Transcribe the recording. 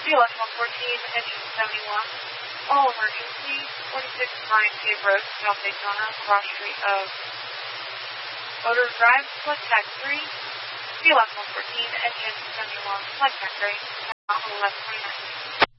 BLS 114, engine 71. All emergency, 46 Bryant Cave Road, South Daytona, cross street of Motor Drive, flight tag 3. BLS 114, engine 71, flight tag 3, left 29.